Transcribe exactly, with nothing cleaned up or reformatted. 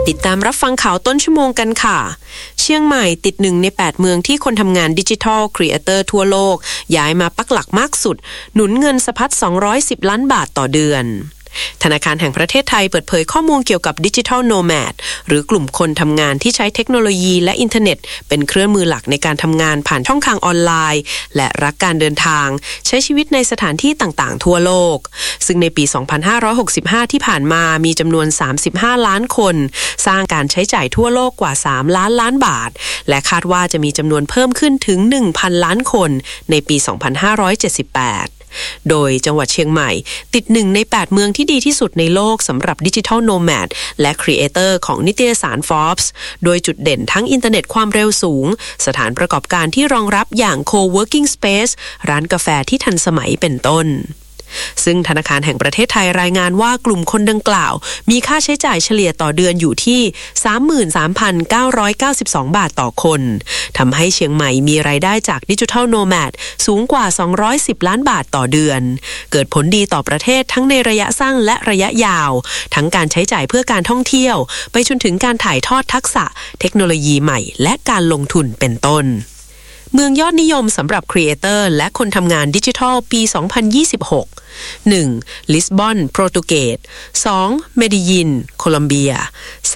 ติดตามรับฟังข่าวต้นชั่วโมงกันค่ะเชียงใหม่ติดหนึ่งในแปดเมืองที่คนทำงานดิจิทัลครีเอเตอร์ทั่วโลกย้ายมาปักหลักมากสุดหนุนเงินสะพัดสองร้อยสิบล้านบาทต่อเดือนธนาคารแห่งประเทศไทยเปิดเผยข้อมูลเกี่ยวกับดิจิทัลโนแมดหรือกลุ่มคนทำงานที่ใช้เทคโนโลยีและอินเทอร์เน็ตเป็นเครื่องมือหลักในการทำงานผ่านช่องทางออนไลน์และรักการเดินทางใช้ชีวิตในสถานที่ต่างๆทั่วโลกซึ่งในปี สองพันห้าร้อยหกสิบห้า ที่ผ่านมามีจำนวนสามสิบห้าล้านคนสร้างการใช้จ่ายทั่วโลกกว่าสามล้านล้านบาทและคาดว่าจะมีจำนวนเพิ่มขึ้นถึง หนึ่งพันล้านคนในปี สองพันห้าร้อยเจ็ดสิบแปดโดยจังหวัดเชียงใหม่ติดหนึ่งในแปดเมืองที่ดีที่สุดในโลกสำหรับดิจิทัลโนแมดและครีเอเตอร์ของนิตยสาร Forbes โดยจุดเด่นทั้งอินเทอร์เน็ตความเร็วสูงสถานประกอบการที่รองรับอย่าง Co-working Space ร้านกาแฟที่ทันสมัยเป็นต้นซึ่งธนาคารแห่งประเทศไทยรายงานว่ากลุ่มคนดังกล่าวมีค่าใช้จ่ายเฉลี่ยต่อเดือนอยู่ที่ สามหมื่นสามพันเก้าร้อยเก้าสิบสอง บาทต่อคนทำให้เชียงใหม่มีรายได้จากดิจิทัลโนแมดสูงกว่าสองร้อยสิบล้านบาทต่อเดือนเกิดผลดีต่อประเทศทั้งในระยะสั้นและระยะยาวทั้งการใช้จ่ายเพื่อการท่องเที่ยวไปจนถึงการถ่ายทอดทักษะเทคโนโลยีใหม่และการลงทุนเป็นต้นเมืองยอดนิยมสำหรับครีเอเตอร์และคนทำงานดิจิทัลปี สองพันยี่สิบหก หนึ่ง ลิสบอน โปรตุเกส สอง เมดิยิน โคลัมเบีย ส